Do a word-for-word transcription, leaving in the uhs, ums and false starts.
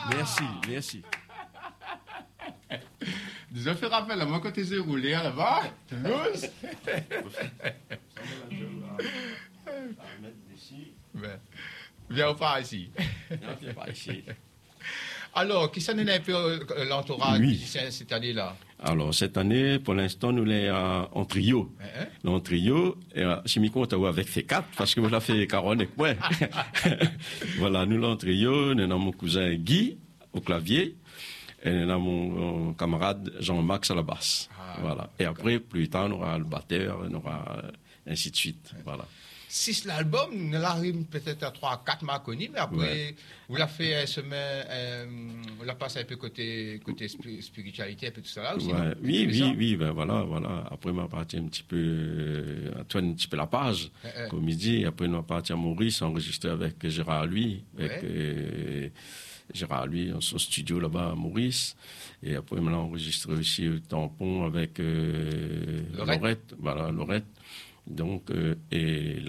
Merci, merci. Je fais rappel à moi quand tu es roulé là-bas. Toulouse. Ben, viens pas ici. Viens pas ici. Alors, qui s'en est un peu l'entourage Oui. musicien cette année-là? Alors, cette année, pour l'instant, nous sommes euh, en trio. Hein? Nous en trio. Et euh, je suis content avec ces quatre, parce que moi, je fait Caron avec moi. Voilà, nous sommes en trio. Nous avons mon cousin Guy au clavier. Et nous avons mon, mon camarade Jean-Max à la basse. Ah, voilà. Et après, plus tard, on aura le batteur, on aura euh, ainsi de suite. Voilà. Si l'album, nous l'arrive peut-être à trois, quatre mois connu, mais après, Ouais. vous l'avez fait un semaine, euh, vous l'avez passé un peu côté, côté spi- spiritualité, un peu tout ça là aussi. Ouais. non? Oui, C'est ça? oui, oui, ben voilà, voilà. Après, on va partir un petit peu, euh, Antoine, un petit peu la page, Eh, eh. comme il dit. Après, on va partir à Maurice, enregistrer avec Gérard Lui, avec Ouais. euh, Gérard Lui, dans son studio là-bas à Maurice. Et après, on l'a enregistré aussi au tampon avec euh, Laurette. Laurette, voilà, Laurette. Donc, euh, et